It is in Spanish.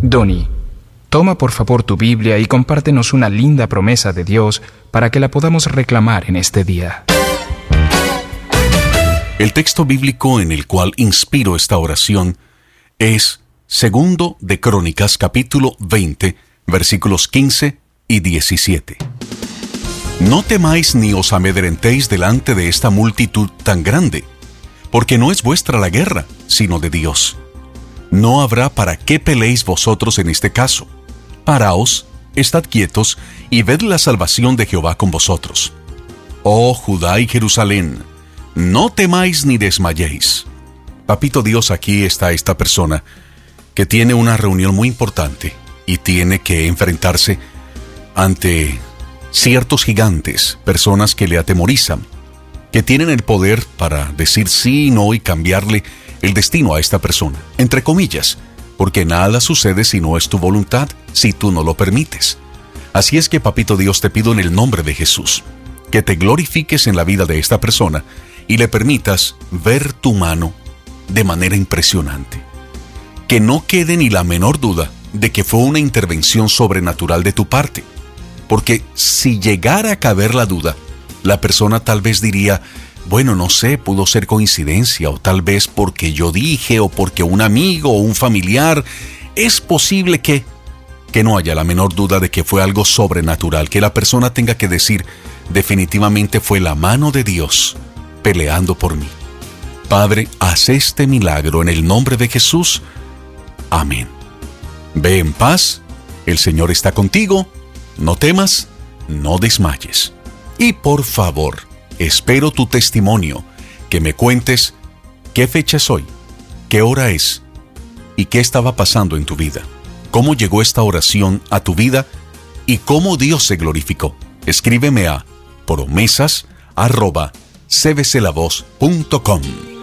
Donnie, toma por favor tu Biblia y compártenos una linda promesa de Dios para que la podamos reclamar en este día. El texto bíblico en el cual inspiro esta oración es 2 de Crónicas, capítulo 20, versículos 15 y 17. No temáis ni os amedrentéis delante de esta multitud tan grande, porque no es vuestra la guerra, sino de Dios. No habrá para qué peleéis vosotros en este caso. Paraos, estad quietos, y ved la salvación de Jehová con vosotros. Oh Judá y Jerusalén, no temáis ni desmayéis. Papito Dios, aquí está esta persona que tiene una reunión muy importante y tiene que enfrentarse ante ciertos gigantes, personas que le atemorizan, que tienen el poder para decir sí y no y cambiarle el destino a esta persona, entre comillas, porque nada sucede si no es tu voluntad, si tú no lo permites. Así es que, Papito Dios, te pido en el nombre de Jesús, que te glorifiques en la vida de esta persona y le permitas ver tu mano de manera impresionante. Que no quede ni la menor duda de que fue una intervención sobrenatural de tu parte, porque si llegara a caber la duda, la persona tal vez diría, bueno, no sé, pudo ser coincidencia, o tal vez porque yo dije, o porque un amigo o un familiar. Es posible que no haya la menor duda de que fue algo sobrenatural, que la persona tenga que decir, definitivamente fue la mano de Dios peleando por mí. Padre, haz este milagro en el nombre de Jesús. Amén. Ve en paz, el Señor está contigo, no temas, no desmayes. Y por favor, espero tu testimonio, que me cuentes qué fecha es hoy, qué hora es y qué estaba pasando en tu vida, cómo llegó esta oración a tu vida y cómo Dios se glorificó. Escríbeme a promesas@cbclavoz.com.